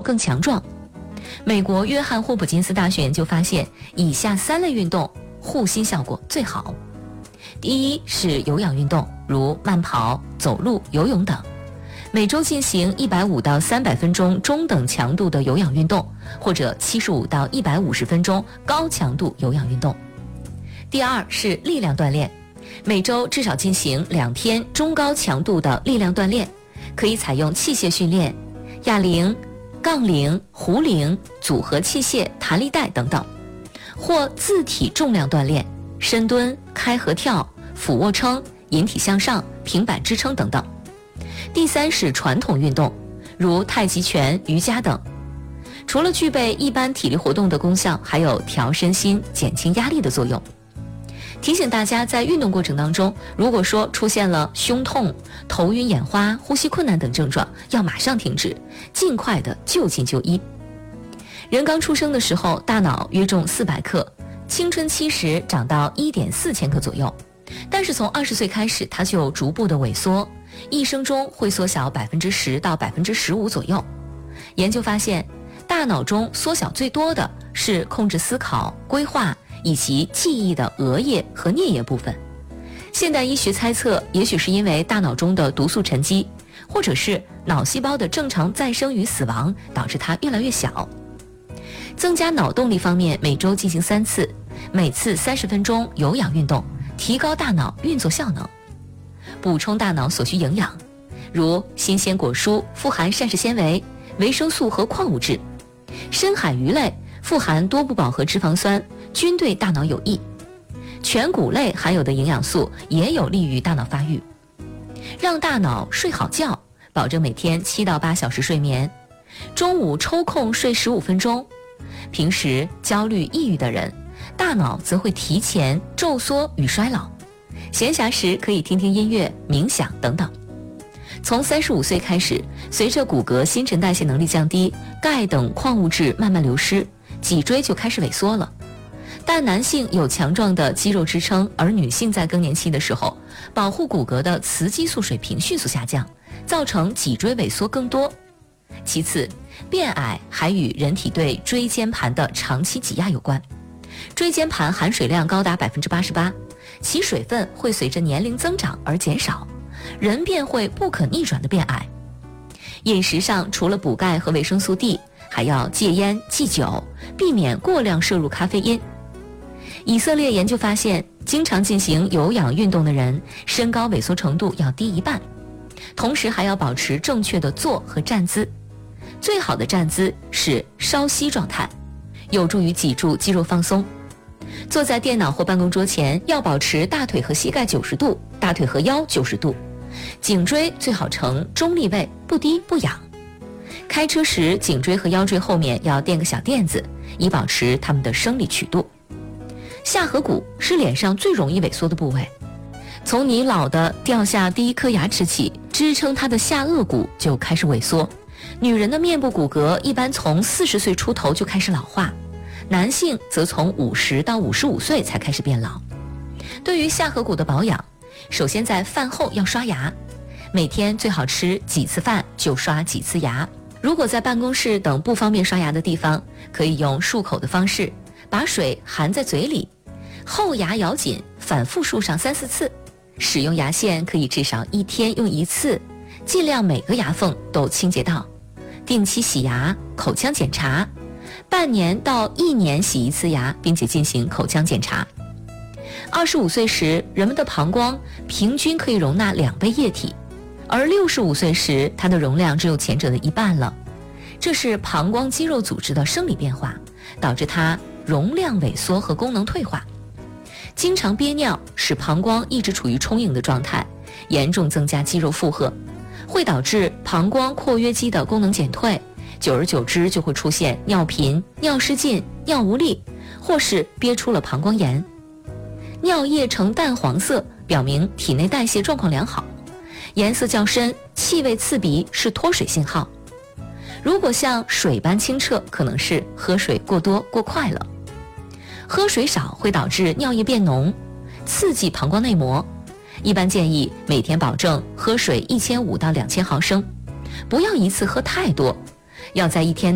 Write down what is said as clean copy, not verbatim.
更强壮。美国约翰霍普金斯大学研究发现，以下3类运动护心效果最好。第一是有氧运动，如慢跑、走路、游泳等，每周进行150到300分钟中等强度的有氧运动，或者75到150分钟高强度有氧运动。第二是力量锻炼，每周至少进行2天中高强度的力量锻炼，可以采用器械训练、哑铃、杠铃、壶铃、组合器械、弹力带等等，或自体重量锻炼，深蹲、开合跳、俯卧撑、引体向上、平板支撑等等。第三是传统运动，如太极拳、瑜伽等，除了具备一般体力活动的功效，还有调身心、减轻压力的作用。提醒大家，在运动过程当中，如果说出现了胸痛、头晕眼花、呼吸困难等症状，要马上停止，尽快的就近就医。人刚出生的时候，大脑约重400克，青春期时长到1.4千克左右，但是从20岁开始，它就逐步的萎缩，一生中会缩小10%到15%左右。研究发现，大脑中缩小最多的是控制思考、规划以及记忆的额叶和颞叶部分。现代医学猜测，也许是因为大脑中的毒素沉积，或者是脑细胞的正常再生与死亡，导致它越来越小。增加脑动力方面，每周进行3次，每次30分钟有氧运动，提高大脑运作效能。补充大脑所需营养，如新鲜果蔬富含膳食纤维、维生素和矿物质，深海鱼类富含多不饱和脂肪酸，均对大脑有益。全谷类含有的营养素也有利于大脑发育。让大脑睡好觉，保证每天7到8小时睡眠，中午抽空睡15分钟。平时焦虑抑郁的人，大脑则会提前皱缩与衰老。闲暇时可以听听音乐、冥想等等。从35岁开始，随着骨骼新陈代谢能力降低，钙等矿物质慢慢流失，脊椎就开始萎缩了。但男性有强壮的肌肉支撑，而女性在更年期的时候，保护骨骼的雌激素水平迅速下降，造成脊椎萎缩更多。其次，变矮还与人体对椎间盘的长期挤压有关。椎间盘含水量高达88%，其水分会随着年龄增长而减少，人便会不可逆转的变矮。饮食上除了补钙和维生素 D， 还要戒烟忌酒，避免过量摄入咖啡因。以色列研究发现，经常进行有氧运动的人，身高萎缩程度要低1半，同时还要保持正确的坐和站姿。最好的站姿是稍息状态，有助于脊柱肌肉放松。坐在电脑或办公桌前，要保持大腿和膝盖90度，大腿和腰90度，颈椎最好呈中立位，不低不仰。开车时，颈椎和腰椎后面要垫个小垫子，以保持它们的生理曲度。下颌骨是脸上最容易萎缩的部位，从你老的掉下第一颗牙齿起，支撑它的下颚骨就开始萎缩。女人的面部骨骼一般从40岁出头就开始老化，男性则从50到55岁才开始变老。对于下颌骨的保养，首先在饭后要刷牙，每天最好吃几次饭就刷几次牙。如果在办公室等不方便刷牙的地方，可以用漱口的方式，把水含在嘴里，后牙咬紧，反复漱上3、4次。使用牙线可以至少1天用1次，尽量每个牙缝都清洁到。定期洗牙、口腔检查，半年到1年洗1次牙，并且进行口腔检查。25岁时，人们的膀胱平均可以容纳2杯液体，而65岁时，它的容量只有前者的1半了。这是膀胱肌肉组织的生理变化，导致它容量萎缩和功能退化。经常憋尿使膀胱一直处于充盈的状态，严重增加肌肉负荷，会导致膀胱括约肌的功能减退，久而久之就会出现尿频、尿失禁、尿无力，或是憋出了膀胱炎。尿液呈淡黄色，表明体内代谢状况良好，颜色较深，气味刺鼻是脱水信号。如果像水般清澈，可能是喝水过多过快了。喝水少会导致尿液变浓，刺激膀胱内膜。一般建议每天保证喝水1500到2000毫升，不要一次喝太多，要在一天